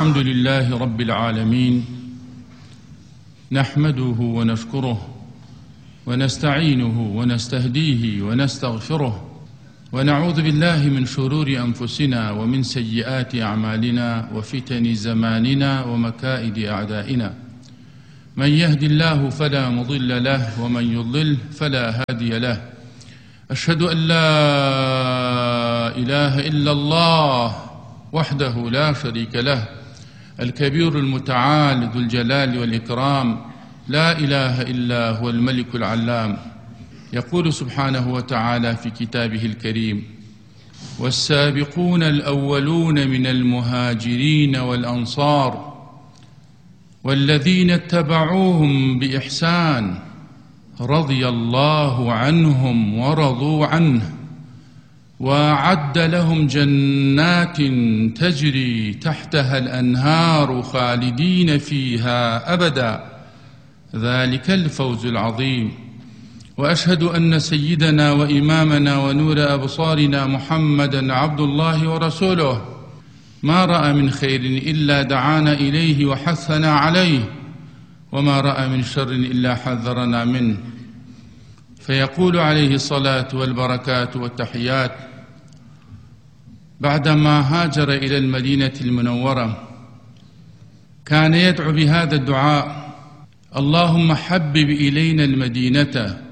الحمد لله رب العالمين، نحمده ونشكره ونستعينه ونستهديه ونستغفره، ونعوذ بالله من شرور أنفسنا ومن سيئات أعمالنا وفتن زماننا ومكائد أعدائنا. من يهد الله فلا مضل له ومن يضلل فلا هادي له. أشهد أن لا إله إلا الله وحده لا شريك له، الكبير المتعال ذو الجلال والإكرام، لا إله إلا هو الملك العلام. يقول سبحانه وتعالى في كتابه الكريم: والسابقون الأولون من المهاجرين والأنصار والذين اتبعوهم بإحسان رضي الله عنهم ورضوا عنه وأعد لهم جنات تجري تحتها الأنهار خالدين فيها أبدا، ذلك الفوز العظيم. وأشهد أن سيدنا وإمامنا ونور أبصارنا محمدا عبد الله ورسوله، ما رأى من خير إلا دعانا إليه وحثنا عليه، وما رأى من شر إلا حذرنا منه. فيقول عليه الصلاة والبركات والتحيات بعدما هاجر إلى المدينة المنورة، كان يدعو بهذا الدعاء: اللهم حبب إلينا المدينة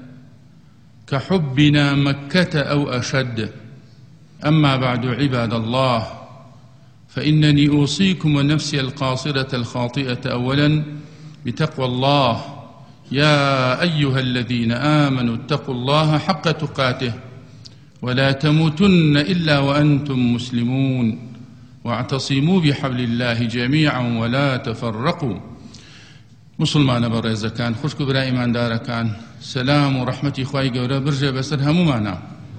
كحبنا مكة أو أشد. أما بعد، عباد الله، فإنني أوصيكم ونفسي القاصرة الخاطئة أولا بتقوى الله. يا أيها الذين آمنوا اتقوا الله حق تقاته ولا تموتن إلا وأنتم مسلمون، واعتصموا بحبل الله جميعا ولا تفرقوا. مسلمان بەڕێزەکان، خوشک و برای ئیماندارەکان، سەلام و ڕەحمەتی خوای گەورە برژێ بەسەر هەموومانە.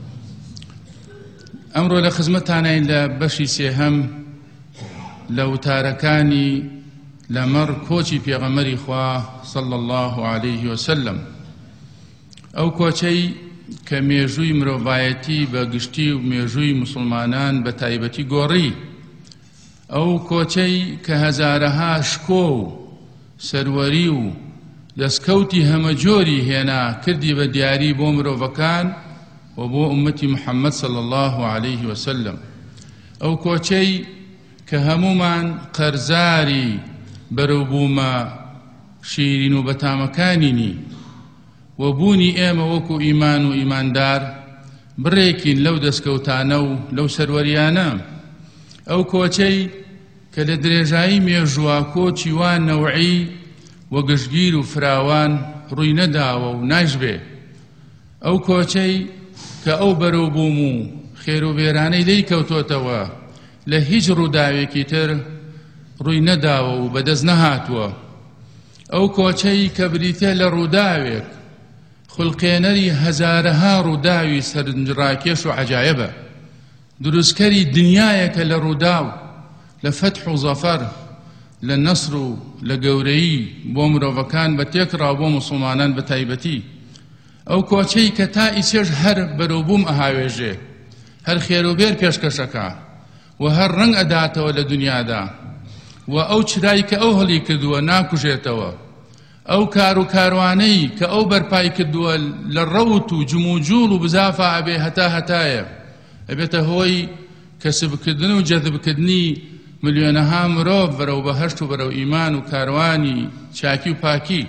ئەمڕۆ لە خزمەتانین لە بەشی سێهەم لە وتارەکانی لەمەڕ کۆچی پێغەمبەری خوا صلی الله عليه وسلم، ئەو کۆچەی کە مێژووی مرۆڤایەتی بە گشتی و مێژووی مسلمانان بە تایبەتی گۆڕی، ئەو کۆچەی کە هەزارەها شکۆ و سەروەری و دەستکەوتی هەمەجۆری هێنا کردی بە دیاری بۆ مرۆڤەکان و بۆ ئومەتی محەممەد صلی الله عليه وسلم، ئەو کۆچەی کە هەمومان قەرزاری بەرەوبوومە شیرین و بەتامەکانینی و بوونی ئێمە وەکو ئیمان و ئیماندار بڕێکین لەو دەستکەوتانە و لەو سەروەریانە، ئەو کۆچەی کە لە درێژایی مێژووە کۆچی وان نەوعی و گشتگیر و فراوان ڕووی نەداوە و ناژبێ، ئەو کۆچەی کە ئەو بەرەوبووم و خێرۆبێرانەی لێی کەوتۆتەوە لە هیچ ڕووداوێکی تر ڕووی نەداوە و بەدەست نەهاتووە، ئەو کۆچەی کە بریتێ لە ڕووداوێک خولقێنەری هەزارەها ڕووداوی سەرنجڕاکێش و عەجایبە، دروستکەری دنیایەکە لە ڕووداو، لە فەتح و زەفەر، لە نەسر و لە گەورەیی بۆ مرۆڤەکان بە تێکڕاو بۆ موسڵمانان بە تایبەتی، ئەو کۆچەی کە تا ئیسێش هەر بەرەوبووم ئەهاوێژێ، هەر خێرۆبێر پێشکەشەکە و هەر ڕەنگ ئەداتەوە لە دنیادا، و ئەو چرای کە ئەو هەڵی کردووە ناکوژێتەوە، ئەو کار و کاروانەی کە ئەو بەرپای کردووە لە ڕەوت و جم و جوڵ و بزافە ئەبێ هەتا هەتایە، ئەبێتە هۆی کەسبکردن و جەذبکردنی ملیۆنەها مرۆڤ بەرەو بەهەشت و بەرەو ئیمان و کاروانی چاکی و پاکی.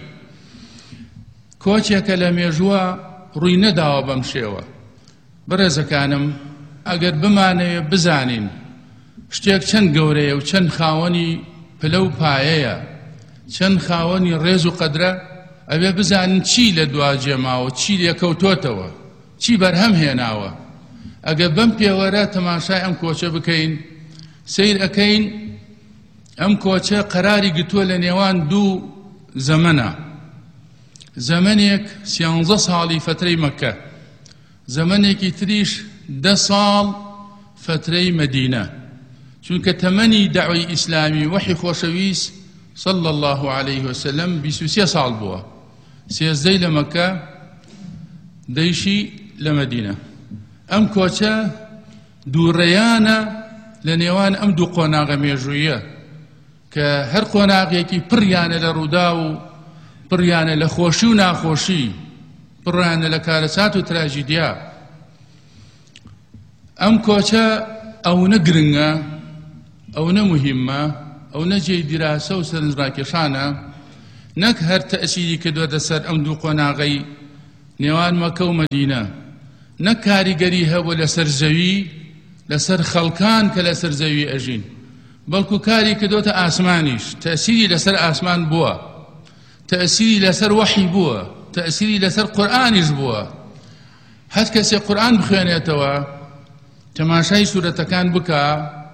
کۆچێکە لە مێژووە ڕووی نەداوە بەم شێوە. بەڕێزەکانم، ئەگەر بمانەوێ بزانین شتێک چەند گەورەیە و چەند خاوەنی پلە و پایەیە، چەند خاوەنی ڕێز و قەدرە، ئەبێ بزانین چی لە دواجێماوە، چی لێکەوتۆتەوە، چی بەرهەم هێناوە. ئەگەر بەم پێوەرە تەماشای ئەم کۆچە بکەین، سیر ئەکەین، ئەم کۆچە قەراری گرتووە لە نێوان دوو زەمەنە، زەمەنێک 13 ساڵی فترەی مەککە، زەمەنێکی تریش 10 ساڵ فترەی مەدینە، چونکە تەمەنی دەعوەی ئیسلامی وحی خۆشەویست صلی الله عليه وسلم 23 ساڵ بووە، 13 لە مەککە، 10 لە مەدینە. ئەم کۆچە دووڕێیانە لە نێوان ئەم دوو قۆناغە مێژوویە، کە هەر قۆناغێکی پڕیانە لە ڕوودا و پڕیانە لە خۆشی و ناخۆشی، پڕیانە لە کارەسات و تراژیدیا. ئەم کۆچە ئەوەنە گرنگە، ئەوەنە مهمە، ئەوەنە جێی دیراسە و سەرنجڕاکێشانە، نەک هەر تەئسیری کردووەتە سەر ئەم دوو قۆناغەی نێوان مەکە و مەدینە، نەک کاریگەری هەبووە لەسەر زەوی، لەسەر خەڵکان کە لەسەر زەوی ئەژین، بەڵکو کاری کردوتە ئاسمانیش. تەئسیری لەسەر ئاسمان بووە، تەئسیری لەسەر وەحی بووە، تەئسیری لەسەر قورئانیش بووە. هەر کەسێ قورئان بخوێنێتەوە، تەماشای سوورەتەکان بکە،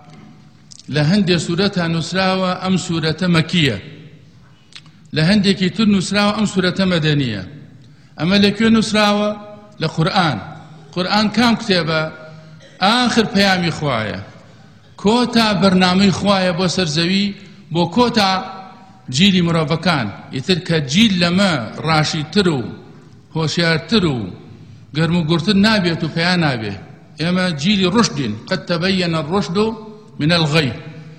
لە هەندێک سوورەتە نووسراوە ئەم سوورەتە مەکیە، لە هەندێکی تر نووسراوە ئەم سوورەتە مەدەنیە. ئەمە لەکوێ نووسراوە؟ لە قورئان. قورئان کام کتێبە؟ ئاخر پەیامی خوایە، کۆتا بەرنامەی خوایە بۆ سەر زەوی، بۆ کۆتا جیلی مرۆڤەکان. ئیتر کە جیل لەمە ڕاشیتر و هۆشیارتر و گەرم و گورتر نابێت و پەیان نابێ. ئێمە جیلی ڕشدین، قەد تەبەیەنە الڕشد من الغەی.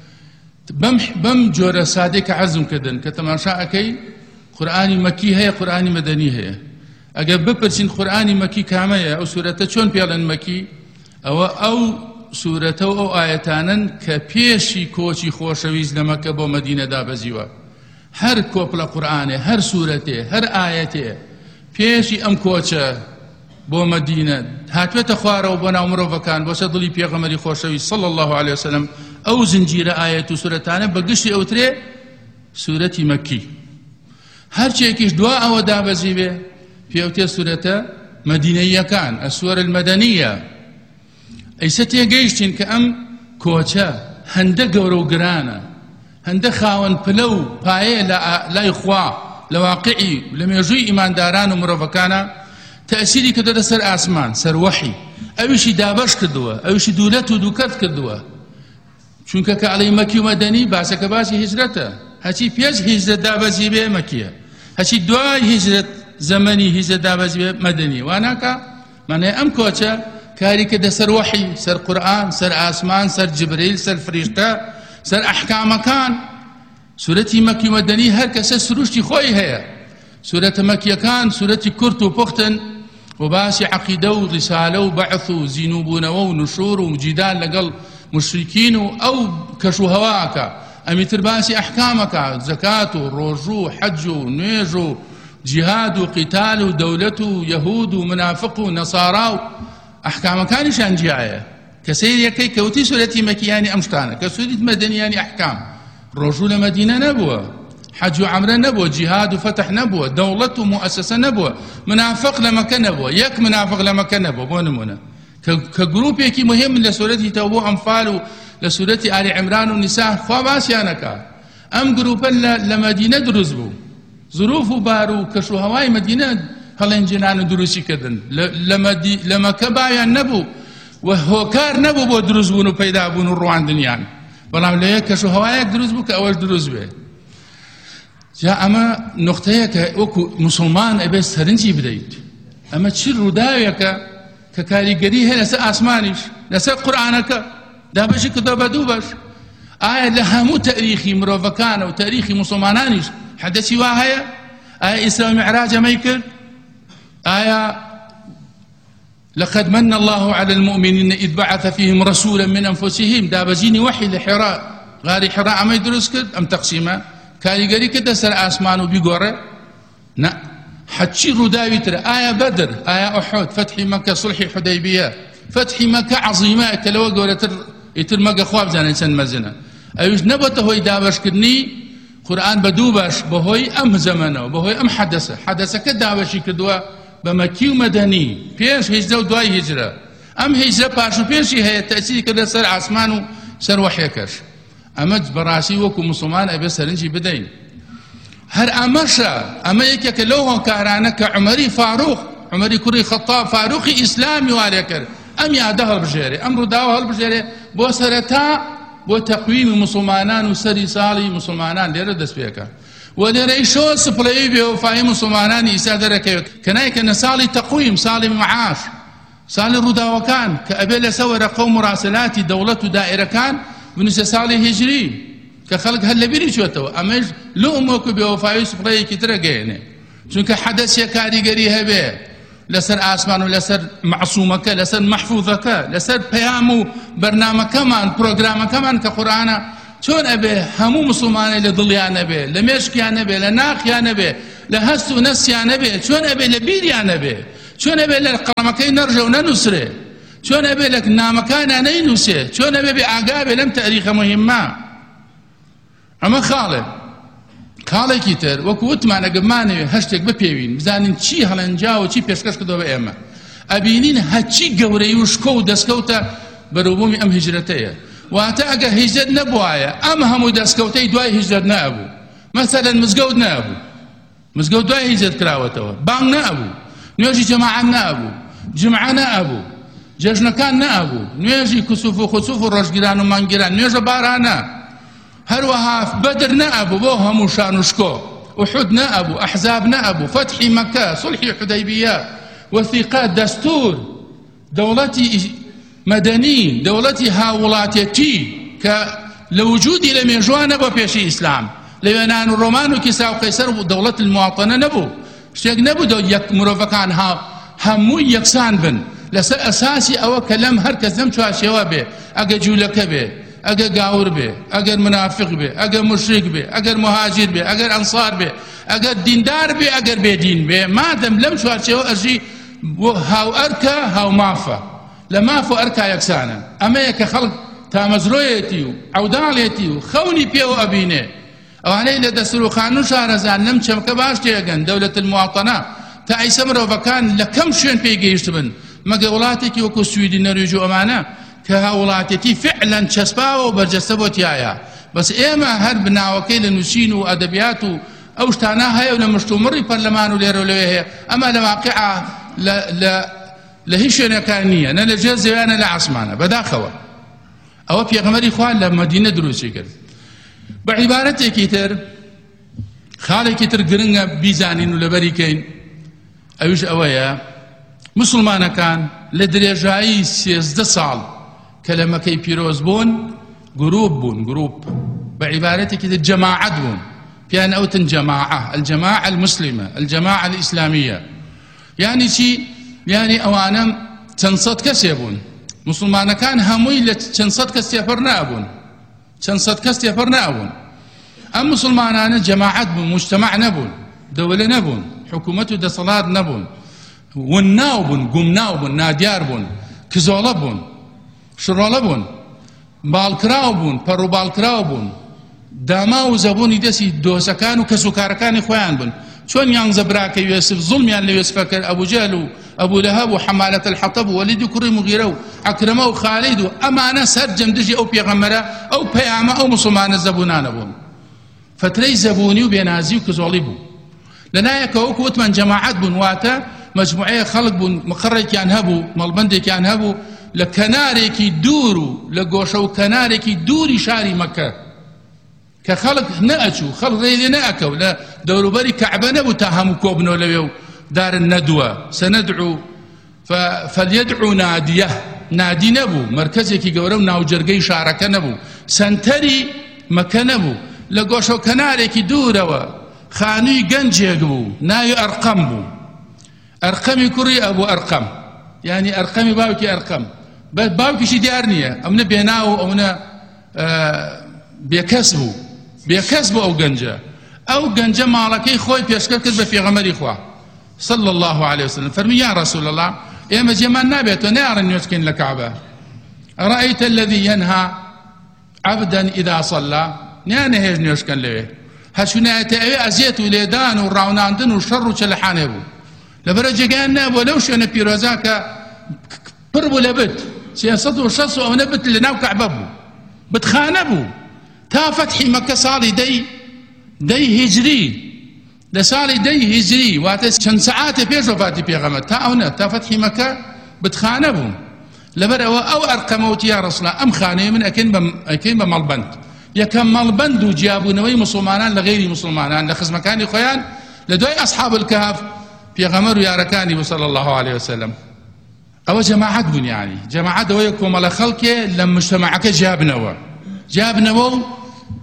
بەم جۆرە سادەی کە عەزم کردن کە تەماشا ئەکەی، قورئانی مەکی هەیە، قورئانی مەدەنی هەیە. ئەگەر بپرسین قورئانی مەکی کامەیە، ئەو سوورەتە چۆن پێڵێن مەکی، ئەو سوورەتە و ئەو ئاەتانن کە پێشی کۆچی خۆشەویست لە مەکە بۆ مەدینە دابەزیوە. هەر کۆپڵە قورئانێ، هەر سوورەتێ، هەر ئاەتێ پێشی ئەم کۆچە بۆ مەدینە هاتوێتە خوارەوە بۆ ناو مرۆڤەکان، بۆ سەر دڵی پێغەمبەری خۆشەویست صلی الله عليه وسلم. ئەو زنجیرە ئاەت و سوورەتانە بەگشتی ئەوترێ سوورەتی مەکی. هەرچێکیش دوا ئەوە دابەزی بێ پێوتێ سوورەتە مەدینەیەکان، ئەسوەر المەدەنیە. ئەیسە تێگەیشتین کە ئەم کۆچە هەندە گەورە و گرانە، هەندە خاوەن پلە و پایە لای خوا لە واقعی لە مێژووی ئیمانداران و مرۆڤەکانە، تەئسیری کردوتە سەر ئاسمان، سەر وەحی. ئەویشی دابەش کردووە، ئەویشی دوولەت و دووکەت کردووە. چونکە کە ئەڵێ مەکی و مەدەنی باسەکە باسی هیجرەتە، هەچی پێش هیجرەت دابەزی بێ مەکیە، هەچی دوای هیجرەت زەمەنی هیجرەت دابەزی بێ مەدەنی. واناکە مانای ئەم کۆچە کاری کردە سەر وەحی، سەر قورئان، سەر ئاسمان، سەر جبریل، سەر فریشتە، سەر ئەحکامەکان. سوورەتی مەکی و مەدەنی هەر کەسە سروشتی خۆی هەیە. سوورەتە مەکیەکان سوورەتی کورت و پوختن و باسی عەقیدە و ڕیسالە و بەعث و زینوبوونەوە و نوشور و جیدال لەگەڵ مشریکین و ئەو کەش و هەواکە. ئەمیتر باسی ئەحکامەکە، زەکات و ڕۆژوو و حەج و نوێژ و جیهاد و قیتال و دەولەت و یەهود و منافق و نەسارا و ئەحکامەکانیشان جیایە. کە سەیرەکەی کەوتی سوورەتی مەکییانی ئەم شتانە، کە سوورەتی مەدەنیانی ئەحکام. ڕۆژوو لە مەدینە نەبووە، حەج و عەمرە نەبووە، جیهاد و فەتح نەبووە، دەوڵەت و مؤسسە نەبووە، منافق لە مەکە نەبووە، یەک منافق لە مەکە نەبووە. بۆ نمونە کە گروپێکی مهم لە سوورەتی تەوبە و ئەنفال و لە سوورەتی ئالی عیمران و نیسا خوا باسییانەکە. ئەم گروپە لە مەدینە دروست بوو، ظروف و بار و کەش و هەوای مەدینە هەڵێنجێنان و دروستی کردن. لە مەکە باویان نەبوو و هۆکار نەبوو بۆ دروست بوون و پەیدا بوون و ڕواندنیان، بەڵام لە یەک کەش و هەوایەک دروست بوو کە ئەوەش دروست بێ. جا ئەمە نقطەیە کە وەکو موسڵمان ئەبێت سەرنجی بدەیت. ئەمە چی ڕووداوێکە کە کاریگەری هەیە لەسەر ئاسمانیش، لەسەر قورئانەکە دابەشی کردووە بە دوو بەش. ئایا لە هەموو تاریخی مرۆڤەکانە و تاریخی موسڵمانانیش حەدەسی وا هەیە؟ ئایا ئیسرا و میعراج ئەمەی کرد؟ آية لقد من الله على المؤمنين إذ بعث فيهم رسولا من أنفسهم دابزيني وحي لحراء غاري حراء ما يدرس كد أم تقسيمة كاريغري كده سر آسمان وبيقورة نا حتشي رداوي ترى آية بدر، آية أحد، فتح مكة، صلح حديبية، فتح مكة عظيمة كلو قولة يتر مكة خواب زان إنسان مزنا أيش نبته هو دابش كدني قرآن بدوبش بهوي أم زمنه بهوي أم حدث كدابشي كدوا بمكي ومدني بيش هجرة ودواي هجرة. أم هجرة باشو بيشي هي تأثير كده سر عثمان وسر وحيكش. أمد براسي وكو مسلمان أبي سرنجي بدين هر أمشا أما يكك لوه كارانك عمري فاروق، عمري كوري خطاب فاروقي إسلامي واريكر أم ياده البجيري أمر داوه البجيري بو سرتا بو تقويم مسلمانان وسري صالي مسلمانان ليرة دس بيكا وليرة شو سبلي بيو فاهم مسلمانان يسادرك كنايك نسالي تقويم صالي معاش صالي روداوكان كأبيل سور قوم مراسلاتي دولة دائرة كان بنس صالي هجري کە خەڵک هەر لەبیری چۆتەوە ئەمەش لۆمۆکو بێوەفاوی سوپڕەیەکی ترە گەێنێ چونکە حەدەسێ کاریگەری هەبێ لەسەر ئاسمان و لەسەر معسوومەکە لەسەر مەحفوظەکە لەسەر پەیام و بەرنامەکەمان پرۆگرامەکەمان کە قورئانە چۆن ئەبێ هەموو مسلمانێ لە دڵیان نەبێ لە مێشکیان نەبێ لە ناخیان نەبێ لە هەست و نەسیان نەبێ چۆن ئەبێ لە بیریان نەبێ چۆن ئەبێ لە قەڵەمەکەی نەڕژە و نەنووسرێ چۆن ئەبێ لە نامەکانیان نەینووسێ چۆن ئەبێ بێ ئاگا بێ لەم تاریخە مهمە ئەمە خاڵێکی تر وەکو وتمان ئەگەمانەوێ هەشتێک بپێوین بزانین چی هەڵەنجاوە چی پێشکەش کردەوە بە ئێمە ئەبینین هەچی گەورەی و شکۆ و دەستکەوتە بەروبوومی ئەم هیجرەتەیە واتە ئەگە هیجرەت نەبوایە ئەم هەموو دەستکەوتەی دوای هیجرەت نەبوو مەسەلەن مزگەوت نەبوو مزگەوت دوای هیجرەت کراوەتەوە بانگ نەبوو نوێژی جەماعەت نەبوو جمعە نەبوو جەژنەکان نەبوو نوێژی کسوف و خسوف و ڕۆژگیران و مانگیران نوێژە بارانە هەروەها بەدر نەبوو بۆ هەموو شان و شکۆ ئوحود نەبوو ئەحزاب نەبوو فەتحی مەکە سڵحی حودەیبیە وەثیقات دەستور دەوڵەتی مەدەنی دەوڵەتی هاوڵاتیەتی کە لە وجودی لە مێژوانە بۆ پێشی ئیسلام لە یۆنان و ڕۆمان و کیسا و قەیسەر و دەوڵەت المواطنە نەبوو شتێک نەبوو یەک مرۆڤەکان هەمووی یەکسان بن لەسەر ئەساسی ئەوە کە لەم هەر کەس لەم چوارچێوە بێ ئەگە جوولەکە بێ ئەگە گاور بێ ئەگەر منافق بێ ئەگەر مشریک بێ ئەگەر مهاجر بێ ئەگەر ئەنسار بێ ئەگەر دیندار بێ ئەگەر بێدین بێ مادەم لەم چوارچێوە ئەژی هاو ئەرکە هاو مافە لە ماف و ئەرکا یەکسانە ئەمەیە کە خەڵک تامەزرۆیەتی و عەوداڵێتی و خەونی پێوە ئەبینێ ئەوانەی لە دەسروخان و شارەزان لەم چەمکە باش تێگەن دەولەت المواطنە تا ئەیسە مرۆڤەکان لە کەم شوێن پێی گەیشت بن مەگە وڵاتێکی وەکو سویدی نەرویج و ئەمانە کە هاوڵاتێتی فعلا چەسپاوە و بەرجەستە بۆ تایە بەس ئێمە هەر بناوەکەی لە نووسین و ئەدەبیات و ئەو شتانە هەیە و لە مشتومڕی پەرلەمان و لێرە و لەوێ هەیە ئەمە لە واقعە لە هیچ شوێنەکان نییە نە لە جێر زەویانە لە عاسمانە بەداخەوە ئەوە پێغەمبەری خوا لە مەدینە دروستی کرد بە عیبارەتێکی تر خاڵێکی تر گرنگە بیزانین و لەبەریکەین ئەویش ئەوەیە مسلمانەکان لە درێژایی 13 ساڵ کە لە مەکەی پیرۆز بوون گروپ بە عیبارەتێکی تر جەماعەت بوون پیان ئەوتن جەماعە الجەماعە المسلمە الجەماعە الئیسلامیە یعنی چی یعنی ئەوانە چەند سەد کەسێ بوون مسلمانەکان هەمووی لە چەند سەد کەس تێپەڕ نابوون چەند سەد کەس تێپەڕ نابوون ئەم مسلمانانە جەماعەت بوون مجتەماع نەبوون دەوڵە نەبوون حکوومەت و دەسەڵات نەبوون وناو بوون گومناو بوون نادیار بوون کزۆڵە بوون شڕۆڵە بوون باڵکراو بوون پەڕ و باڵکراو بوون داما و زەبوونی دەستی دۆسەکان و کەسوکارەکانی خۆیان بوون چۆن یانزە براکە یوسف زوڵمیان لە یوسفە کرد ئەبوجەهل و ئەبوو لەهەب و حەمالەت الحەطەب و وەلید و کوڕی مغیرە و عەکرەمە و خالید و ئەمانە سەرجەم دژی ئەو پێغەمبەرە ئەو پەیامە ئەو مسلمانە زەبوونانە بوون فترەی زەبوونی و بێنازی و کزۆڵی بوو لەنایەکە وەکو وتمان جەماعەت بوون واتە مجموعەیە خەڵک بوون مقڕێکیان هەبوو مەڵبەندێکیان هەبوو لە کەنارێکی دوور و لە گۆشە و کەنارێکی دووری شاری مەکە کە خەڵک نەئەچوو خەڵک ڕێ نەئەکەو لە دەوروبەری کەعبە نەبوو تا هەموو کۆبنەوە لەوێ و دارن نەدووە سەنەدعو فەلیەدعو نادیە نادی نەبوو مرکزێکی گەورە و ناوجەرگەی شارەکە نەبوو سەنتەری مەکە نەبوو لە گۆشە و کەنارێکی دوورەوە خانووی گەنجێک بوو ناوی ئەرقەم بوو ئەرقەمی کوڕی ئەبوو ئەرقەم یعنی ئەرقەمی باوکی ئەرقەم باوکیشی دیار نییە ئەمنە بێناو و ئەوە بێکەس بوو ئەو گەنجە ئەو گەنجە ماڵەکەی خۆی پێشکەش کرد بە پێغەمبەری خوا صلى الله عليه وسلم فرمي يا رسول الله ئێمە جێمان نابێت و نەیاڕن نوێژکەین لە کەعبە أرأيت الذي ينهى عبدا إذا صلى نیان هێز نوێژکەن لەوێ هەچوونایەتە ئەوێ ئەزیێت و لێدان و ڕاوناندن و شەڕ و چەلەحانێ بوو لەبەرە جێگەیان نابووە لەو شوێنە پیرۆزا کە پڕ بوو لە بت 360 و ئەوەنە بت لە ناو کەعبە بوو بتخانە بوو تا فەتحی مەکە ساڵی دەی هیجری لە ساڵی دەی هیجری واتە چەند سەعاتێ پێش وەفاتی پێغەمبەر تا ئەوەنە تا فەتحی مەکە بتخانە بوو لەبەر ئەوە ئەو ئەرقەمەوتی یا ڕەسوڵ الله ئەم خانەیە من ئەکەین بە مەڵبەند یەکەم مەڵبەند و جیابوونەوەی مسلمانان لە غەیری مسلمانان لە خزمەکانی خۆیان لە دوای ئەصحاب الکهف پێغەمبەر و یارەکانی صلی الله عليه وسلم ئەوە جەماعەت بوون یعنی جەماعەت ئەوەیە کۆمەڵە خەڵکێ لە مجتەمەعەکە جیابنەوە و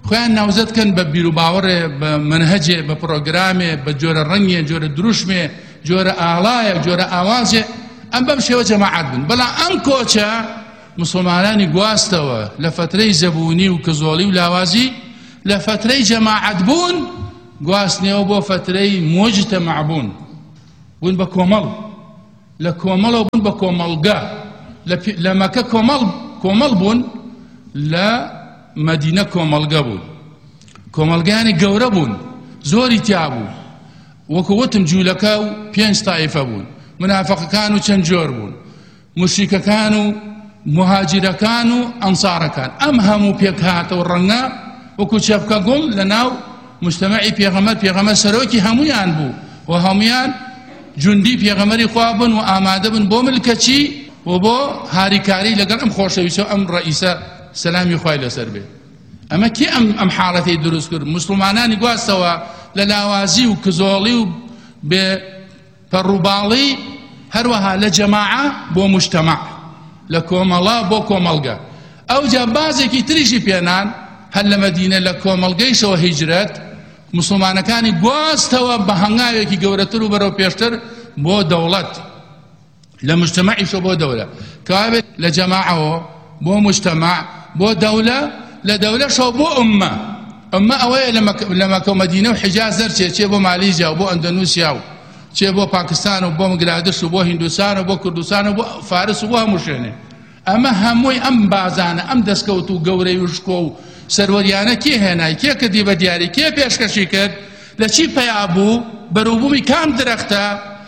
خۆیان ناوزەتکەن بە بیر و باوەڕێ بە منهەجێ بە پرۆگرامێ بە جۆرە ڕەنگێ جۆرە دروشمێ جۆرە ئاڵایە جۆرە ئاوازێ ئەم بەم شێوە جەماعەت بن. بەڵام ئەم کۆچە مسلمانانی گواستەوە لە فترەی زەبوونی و کزۆڵی و لاوازی لە فترەی جەماعەت بوون گواستنەوە بۆ فترەی مجتەمع بوون بە کۆمەڵ لە کۆمەڵەوە بوون بە کۆمەڵگە لە مەکە کۆمەڵ بوون لە مەدینە کۆمەڵگە بوون کۆمەڵگەیانی گەورە بوون زۆری تیا بوو وەکو وتم جوولەکە و 5 تایفە بوون منافقەکان و چەند جۆر بوون موشریکەکان و مهاجرەکان و ئەنسارەکان ئەم هەموو پێک هاتەوە ڕەنگە وەکو چەپکە گوڵ لە ناو مجتەمەعی پێغەمبەر سەرۆکی هەموویان بوو و هەموویان جوندی پێغەمبەری خوا بن و ئامادە بن بۆ ملکەچی و بۆ هاریکاری لەگەڵ ئەم خۆشەویستە و ئەم ڕئیسە سەلامی خوای لەسەر بێ. ئەمە کی ئەم حاڵەتەی دروست کرد؟ مسلمانانی گواستەوە لە لاوازی و کزۆڵی و بێ پەڕووباڵی هەروەها لە جەماعە بۆ مجتەمع لە کۆمەڵە بۆ کۆمەڵگە. ئەوجا بازێکی تریشی پێنان هەر لە مەدینە لە کۆمەڵگەیشەوە هیجرەت مسلمانەکانی گواستەوە بە هەنگاوێکی گەورەتر و بەرەو پێشتر بۆ دەوڵەت لە مجتەمەعیشەوە بۆ دەولە کەوابێت لە جەماعەوە بۆ مجتەمع بۆ دەولە لە دەولەشەوە بۆ ئوممە ئەوەیە لە مەکە و مەدینە و حیجاز دەرچێ چێ بۆ مالیزیا و بۆ ئەندەنوسیا و چێ بۆ پاکستان و بۆ بەنگلادێش و بۆ هیندوستان و بۆ کوردستان و بۆ فارس و بۆ هەموو شوێنێ. ئەمە هەمووی ئەم بازانە ئەم دەستکەوت و گەورەی وشکۆ و سەروەریانە کێ هێنای کێ کردی بە دیاری کێ پێشکەشی کرد لە چی پەیا بوو بەرووبوومی کام درەختە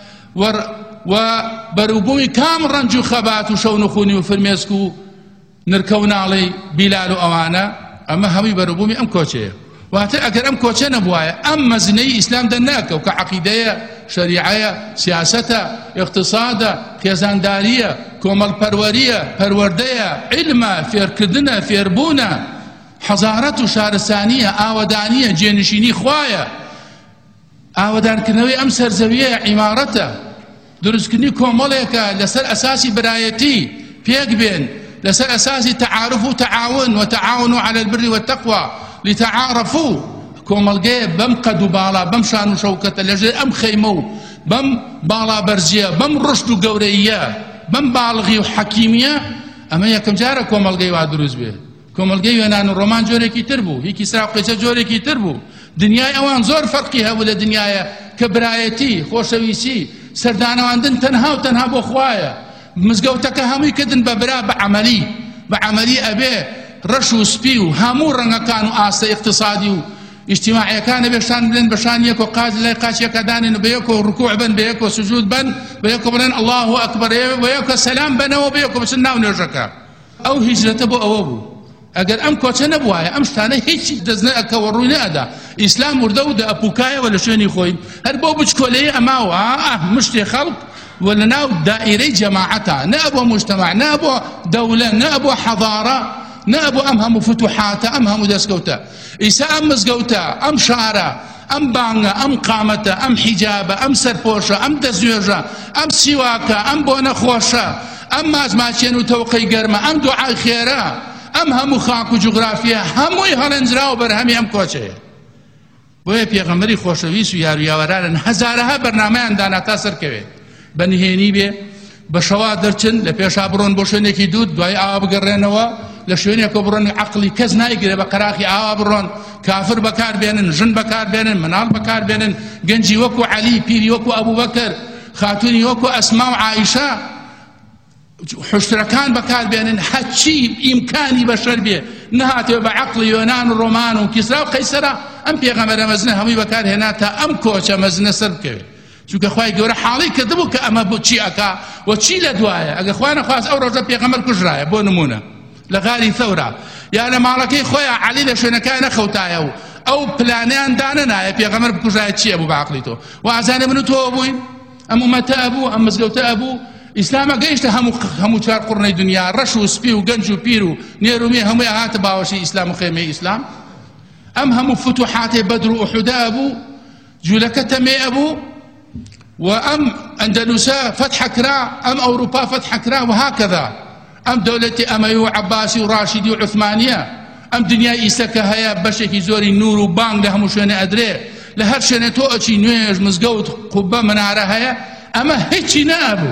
و بەرووبوومی کام ڕەنج و خەبات و شەون و خونی و فرمێسک و نرکە و ناڵی بیلال و ئەوانە ئەمە هەمووی بەرووبوومی ئەم کۆچەیە. واتر ئەگەر ئەم کۆچە نەبوایە ئەم مەزنەی ئیسلام دەرناکەوت کە عەقیدەیە شەریعەیە سیاسەتە اقتصادە خێزانداریە کۆمەڵپەروەریە پەروەردەیە علمە فێرکردنە فێربوونە حەزارەت و شارستانیە ئاوەدانیە جێنشینی خوایە ئاوەدانکردنەوەی ئەم سەرزەویە عیمارەتە دروستکردنی کۆمەڵێکە لەسەر ئەساسی برایەتی پێک بێن لەسەر ئەساسی تەعارف و تەعاون وتەعاونوا عەلى البر والتەقوى لتەعارفوا کۆمەڵگەیە بەم قەد و باڵا بەم شان و شەوکەتە لەژێر ئەم خەیمە و بەم باڵا بەرزیە بەم ڕشت و گەورەیە بەم باڵغی و حەکیمیە ئەمە یەکەم جارە کۆمەڵگەی وا دروست بێ. کۆمەڵگەی یۆنان و ڕۆمان جۆرێکی تر بوو هی کیسرا و قەیسەر جۆرێکی تر بوو. دنیای ئەوان زۆر فەرقی هەبوو لە دنیایە کە برایەتی خۆشەویستی سەردانەواندن تەنها و تەنها بۆ خوایە. مزگەوتەکە هەمووی کردن بە برا بە عەمەلی ئەبێ ڕەش و سپی و هەموو ڕەنگەکان و ئاستە اقتصادی و اجتماعیەکانە بێشان بلێن بەشان یەک و قاز لای قاچیەکە دانێن و بە یەک و ڕکوع بن بە یەک و سجود بن بە یەک و بڵێن الله ئەکبەر بە یەک و سەلام بنەوە بە یەک و بچن ناو نوێژەکە. ئەو هیجرەتە بۆ ئەوە بوو. ئەگەر ئەم کۆچە نەبوایە ئەم شتانە هیچی دەست ئەکەوە ڕووی نەئەدا ئیسلام وردە و ئەپوکایەوە لە شوێنی خۆی هەر بۆ بچکۆلەیە ئەماوە مشتی خەڵک و لە ناو دائیرەی جەماعەتە نە بۆ مجتەمع نە بۆ دەولە نە بۆ حەضارە نە بۆ ئەم هەموو فتوحاتە ئەم هەموو دەستکەوتە. ئیسا ئەم مزگەوتە ئەم شارە ئەم بانگە ئەم قامەتە ئەم حیجابە ئەم سەرپۆشە ئەم دەستنوێژە ئەم سیواکە ئەم بۆ نەخۆشە ئەم مازماچێن و تەوقەی گەرمە ئەم دوعای خێرە ئەم هەموو خاک و جوغرافیە هەمووی هەڵەنجراوە بەرهەمی ئەم کۆچەیە. بۆیە پێغەمبەری خۆشەویست و یارویاوەرانن هەزارەها بەرنامەیان دانا تا سەرکەوێ بەنهێنی بێ بە شەوا دەرچن لە پێشا بڕۆن بۆ شوێنێکی دوور دوای ئاوا بگەڕێنەوە لە شوێنێکە بڕۆن عەقڵی کەس نایگرێ بە قەراخی ئاوا بڕۆن کافر بەکار بێنن ژن بەکار بێنن مناڵ بەکار بێنن گەنجی وەکو عەلی پیری وەکو ئەبوبەکر خاتوونی وەکو ئەسما و عایشە حشتەکان بەکار بێنن هەچی ئیمکانی بەشەر بێ نەهاتێ بە عەقڵی یۆنان و ڕۆمان و کیسرا و قەیسەرە ئەم پێغەمبەرە مەزنە هەمووی بەکار هێنا تا ئەم کۆچە مەزنە سەر بکەوێت. چونکە خوای گەورە حاڵی کردبوو کە ئەمە بۆ چی ئەکا و چی لە دوایە. ئەگە خوا نەخواست ئەو ڕۆژە پێغەمبەر کوژرایە بۆ نمونە لە غاری ثەورا یا لە ماڵەکەی خۆیان عەلی لە شوێنەکان نەخەوتایە و ئەو پلانیان دانەنایە پێغەمبەر بکوژایە چییە بوو بە عەقڵی تۆ و ئازانە من و تۆ بووین ئەم ئومەتە ئەبوو ئەم مزگەوتە ئەبوو ئیسلامە گەیشتە هەموو چوار قوڕنەی دنیا ڕەش و سپی و گەنج و پیر و نێرومێ هەمووی هاتە باوەشی ئیسلام و خێمەی ئیسلام. ئەم هەموو فتوحاتی بەدر و ئوحودە ئەبوو جوولەکە تەمێ ئەبوو وأم أندلسا فتح كرا أم أوروبا فتح كرا وهكذا أم دولة أموي وعباسي وراشدي وعثمانية ئەم دنیای ئیسەکە هەیە بەشێکی زۆری نور و بانگ لە هەموو شوێنە ئەدرێ لە هەر شوێنێ تۆ ئەچی نوێژ مزگەوت قوبە منارە هەیە ئەمە هیچی نەبوو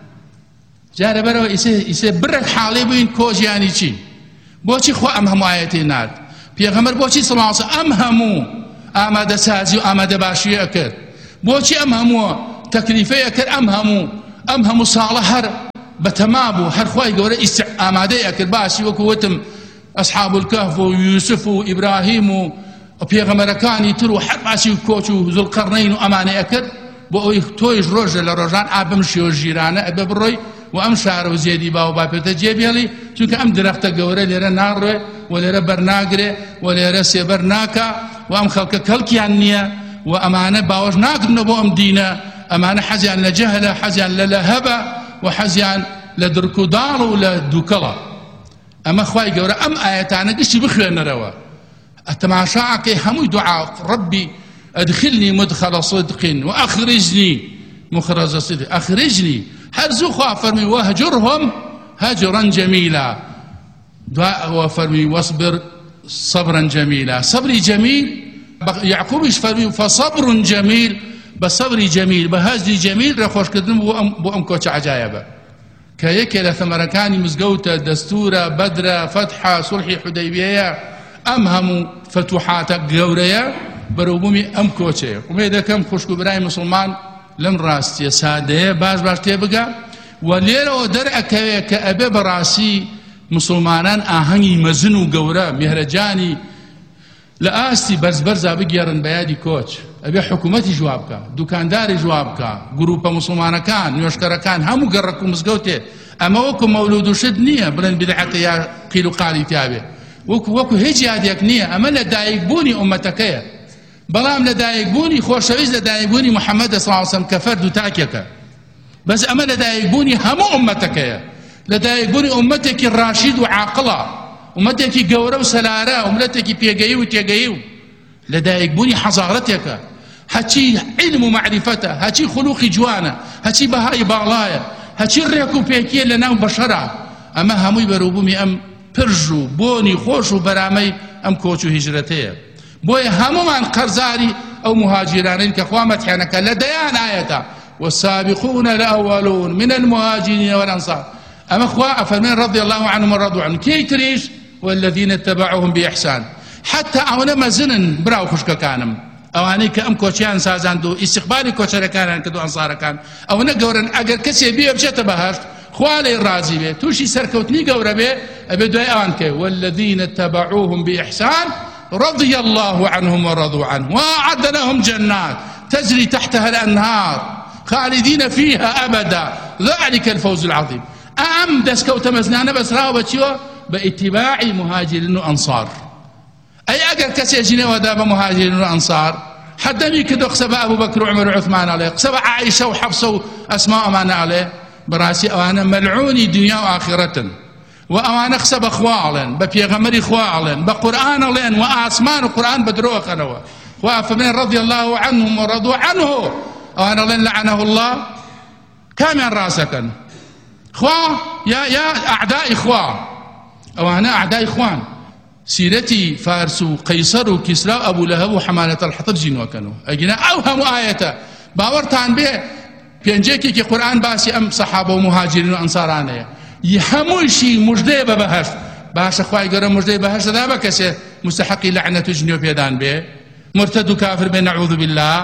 جارە بەرەوە ئیسێ بڕێک حاڵێ بووین کۆژیانی چی بۆچی خوا ئەم هەموو ئاەتێ نارد پێغەمبەر بۆچی سڵاوسە ئەم هەموو ئامادە سازی و ئامادە باشیە کرد بۆچی ئەم هەموو تەکلیفەیە کرد ئەم هەموو ساڵە هەر بەتەما بوو هەر خوای گەورە ئامادەیە کرد باسی وەکو وتم ئەسحاب الکەهف و یوسف و ئیبراهیم و پێغەمبەرەکانی تر و هەر باسی و کۆچ و زوڵقەرنەین و ئەمانەیە کرد بۆ ئەوەی تۆیش ڕۆژە لە ڕۆژان ئابم شێوە ژیرانە ئەبێ بڕۆی و ئەم شارە و زێدی با و باپێتە جێبێڵی چونکە ئەم درەختە گەورە لێرە ناڕوێ و لێرە بەرناگرێ و لێرە سێبەر ناکا و ئەم خەڵکە کەڵکیان نییە و ئەمانە باوەش ناکردنە بۆ ئەم دینە ئەمانە حەزیان لە جەهلە حەزیان لە لەهەبە و حەزیان لە درک و داڵ و لە دووکەڵە ئەمە خوای گەورە ئەم ئاەتانە گشتی بخوێنەرەوە تەماشاکەی هەمووی دوعا ڕەبی ئەدخلنی مدخل صدق وأخرجني مخرج صدق أخرجني هر زو خوا فرمي وهجرهم هجرا جميلا دعاء وفرمي واصبر صبرا جميلا صبري جميل يعقوب فرمي فصبر جميل بصبري جميل بهزري جميل رخوش كدن بو أم كوش عجايبة كيك لثمركاني مزقوتة دستورة بدرة فتحة صلح حديبية أمهم فتوحات قورية بروبومي أم كوشة وميدا كم خوشكو براي مسلمان لم راستي سادة باش تيبقى وليرا ودرع كأبي براسي مسلمانان آهنگي مزنو قورا مهرجاني لآستي برزا بقيرن بيادي كوش أبي حكومتي جوابك دوكانداري جوابك جروب مسلمان كان نيوشكرا كان همو قرقو مزقوتي أما وكو مولود شد نية بلن بدعك يا قيلو قالي تابي وكو هيجي هاديك نية أما لدايق بوني أمتكيا بلام لدايق بوني خوشويز لدايق بوني محمد صلى الله عليه وسلم كفرد وتاكيك بس أما لدايق بوني همو أمتكيا لدايق بوني أمتك الراشد وعاقلة أمتك قورة وسلارة أمتك بيقيو وتيقيو لدايق بوني حضارتك هاتشي علم ومعرفته هاتشي خلوق جوانا هاتشي بهاي بالايا هاتشي ريكو بيكي لنا بشرع أما همو بروبومي أم برجو بوني خوشو برامي أم كوچو هجرتيه بوي همو من قرزاري أو مهاجرين كخوامت حينك لديان آياتا والسابقون الأولون من المهاجرين والأنصار أما أخوة أفرمين رضي الله عنهم ورضوا عنهم كي تريش والذين اتبعوهم بإحسان حتى أولا مزنن براو خشك كانم أواني كأم كوشيان سازان دو استقبالي كوشرا كان كدو أنصار كان أو نقورن أقر كسي بيه بشتا بهاشت خوالي الرازي بيه توشي سركوتني قورا بيه أبدو أوانك والذين اتبعوهم بإحسان رضي الله عنهم ورضوا عنه وأعد لهم جنات تجري تحتها الأنهار خالدين فيها أبدا ذلك الفوز العظيم أم دسكو تمزنانا بس راوبتشيو باتباع مهاجرين وأنصار أي أقل كسي جنيه وداب مهاجرين وأنصار حتى ميكدو قصب أبو بكر وعمر وعثمان عليه قصب عائشة وحفصة وأسماء أمان عليه براسي أوانا ملعوني دنيا وآخرة وأوانا قصب أخوالين ببيغمري خوالين بقرآن لين وآسمان وقرآن بدروخ أنوا وأفمن رضي الله عنهم ورضوا عنه أوانا لين لعنه الله كامل راسكا خوا يا أعداء إخوان أوانا أعداء إخوان سيرتي فارس وقيصر وكسرى أبو لهب وحمالة الحطب جنوا كانوا أجينا أوهم آية باورتان به بينجيكي كي قرآن باسي أم صحابة ومهاجرين وأنصارانية يهموشي مجدي ببهشت باش أخوائي قرأ مجدي ببهشت ذا بكسي مستحقي لعنة جنوا بيدان به مرتد كافر بين نعوذ بالله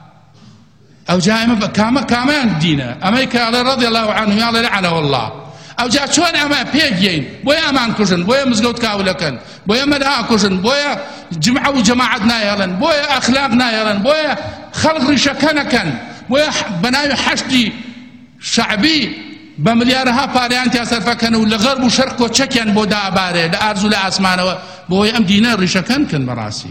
أو جاء كامان دينا أمريكا رضي الله عنه يا الله لعنه الله أو جاء شون أما بيجين بويا أمان كوشن بويا مزقوت كاولكن بويا مدها كوشن بويا جمعة وجماعتنا يلن بويا أخلاقنا يلن بويا خلق رشكنكن بويا بناي حشدي شعبي بمليارها باريان تياسر كانوا لغرب وشرق وشكيان بودا باري لأرزو لأسمان بويا أم دينار رشكنكن مراسي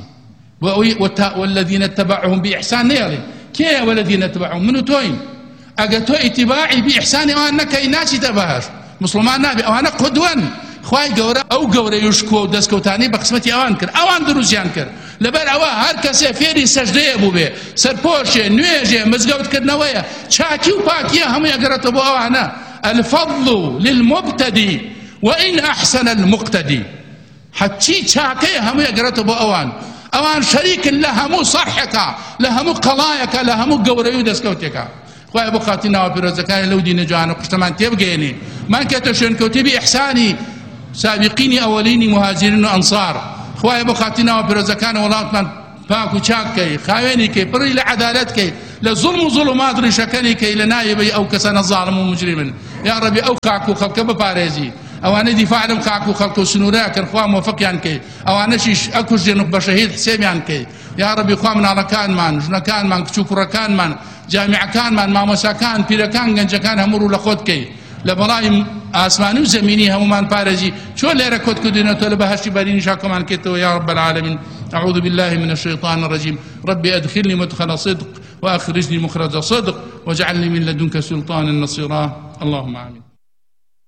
والذين اتبعهم بإحسان نيالي كي والذين اتبعهم منو توين أجتو اتباعي بإحسان وأنك إناسي تبهش مسلمان نابي أوانا قدوان خواهي قورا أو قورا يشكو دسكو تاني بقسمتي أوان كر أوان دروزيان كر لبر أوا هر كسي فيري سجده أبو بي سرپوشه نويجه مزقوت كرنوية شاكي وباكية هم يقرأتوا بو أوانا الفضل للمبتدي وإن أحسن المقتدي حەچی چاکەیە هەموو ئەگەڕێتەوە بۆ ئەوان شەریکن لە هەموو سەرحێکە لە هەموو قەڵایەکە لە هەموو گەورەی و دەستکەوتێکە خوای بۆ خاتی ناوە پیرۆزەکانی لەو دینە جوانە قشتەمان تێبگەێنێ مان کێتە شوێنکەوتێبی ئیحسانی سابقینی ئەوەلینی مهاجرین و ئەنسار خوای بۆ خاتی ناوە پیرۆزەکانی وڵاتمان پاک و چاککەی خاوێنیکەی پڕی لە عەدالەتکەی لە زوڵم و زوڵمات ڕیشەکەنیکەی لە نایەبەی ئەو کەسانە زاڵم و مجرمن یا ڕەبی ئەو کاک و خەڵکە بپارێزی ئەوانە دیفاع لەم کاک و خەڵک و سنوورەکەن خوا مۆفەقیان کەی ئەوانەشیش ئەکوژێن و بە شەهید حسێبیان کەی یا ڕەبی خوا مناڵەکانمان ژنەکانمان کچ و کوڕەکانمان جامعەکانمان مامۆساکان پیرەکان گەنجەکان هەموو ڕوو لە خۆت کەی لە بەڵای ئاسمانی و زەمینی هەمومان پارێزی چۆن لێرە کۆت کردوینەوە لە بەهەشتی بەرینی شاکۆمان کێتەوە یا رب العالمین أعوذ بالله من الشيطان الرجيم ربي أدخلني مدخل صدق وأخرجني مخرج صدق واجعلني من لدنك سلطانا نصيرا اللهم آمين